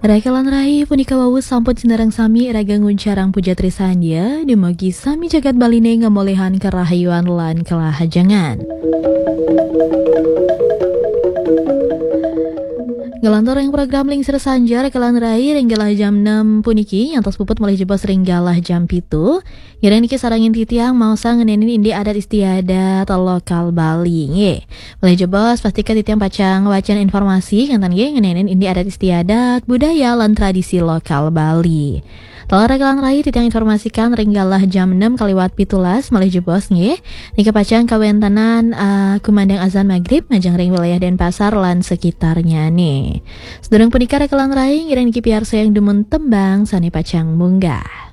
Rakalan rai punika wawu sampun cenderang sami raga nguncarang puja trisanya dumugi sami jagat baline ngamolehan kerahayuan lan kelahajangan. Ngelantor yang program Lingsir Sanjar Rakalan rai ringgalah jam 6 puniki yang tos puput mulai jebos ringgalah jam pitu. Ngiring niki sarangin titiang mau sang ngenenin indi adat istiadat lokal Bali nge. Mulai jebos pastikan titiang pacang wacan informasi ngantan nge ngenenin indi adat istiadat budaya lan tradisi lokal Bali. Telah Rakalan rai titiang informasikan ringgalah jam 6 kaliwat pitulas mulai jebos nge. Nika pacang kawentanan kumandang azan maghrib ngajang ring wilayah Denpasar lan sekitarnya nih. Sedurung punika Rakalan rai ngiring niki piarsa yang demun tembang sani pacang munggah.